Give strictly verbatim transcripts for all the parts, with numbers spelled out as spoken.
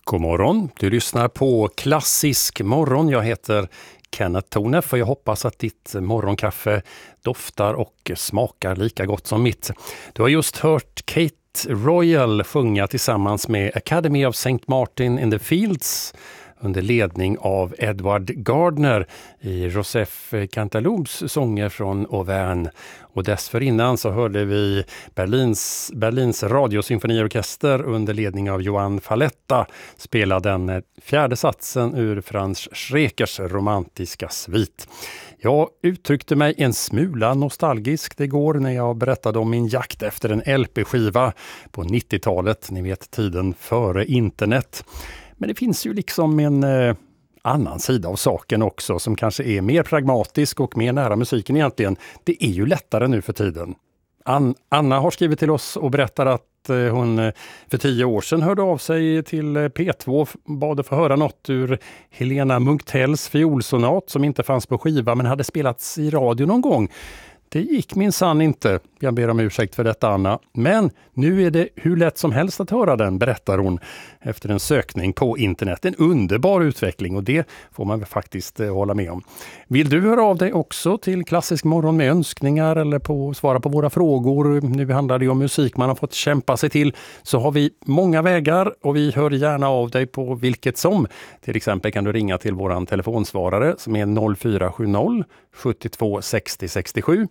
God morgon, du lyssnar på Klassisk morgon. Jag heter Kenneth Tornef och jag hoppas att ditt morgonkaffe doftar och smakar lika gott som mitt. Du har just hört Kate Royal sjunga tillsammans med Academy of Saint Martin in the Fields under ledning av Edward Gardner i Joseph Cantalubes sånger från Auvergne. Och dessförinnan så hörde vi Berlins, Berlins radiosymfoniorkester under ledning av Johan Falletta spela den fjärde satsen ur Franz Schreckers romantiska svit. Jag uttryckte mig en smula nostalgisk det går när jag berättade om min jakt efter en L P-skiva på nittiotalet, ni vet tiden före internet. Men det finns ju liksom en eh, annan sida av saken också som kanske är mer pragmatisk och mer nära musiken egentligen. Det är ju lättare nu för tiden. An- Anna har skrivit till oss och berättar att eh, hon eh, för tio år sedan hörde av sig till eh, P två och bad att få höra något ur Helena Munktells fiolsonat som inte fanns på skiva men hade spelats i radio någon gång. Det gick minsann inte. Jag ber om ursäkt för detta, Anna. Men nu är det hur lätt som helst att höra den, berättar hon efter en sökning på internet. En underbar utveckling och det får man faktiskt eh, hålla med om. Vill du höra av dig också till Klassisk morgon med önskningar eller på, svara på våra frågor? Nu handlar det om musik man har fått kämpa sig till. Så har vi många vägar och vi hör gärna av dig på vilket som. Till exempel kan du ringa till våran telefonsvarare som är noll fyra sju noll sjuttiotvå sextio sextiosju.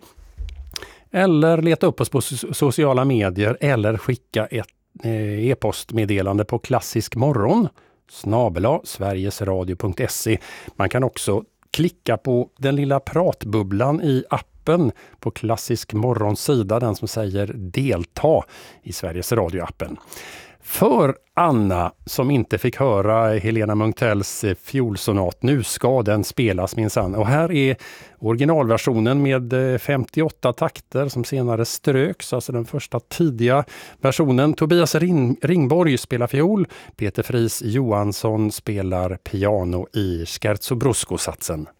Eller leta upp oss på sociala medier eller skicka ett eh, e-postmeddelande på klassiskmorgon snabel-a sverigesradio punkt se. Man kan också klicka på den lilla pratbubblan i appen på Klassisk morgons sida, den som säger delta i Sveriges Radio-appen. För Anna som inte fick höra Helena Munktells fiolsonat, nu ska den spelas minsann. Och här är originalversionen med femtioåtta takter som senare ströks, alltså den första tidiga versionen. Tobias Ring- Ringborg spelar fiol, Peter Fris Johansson spelar piano i Scherzo Brusco-satsen.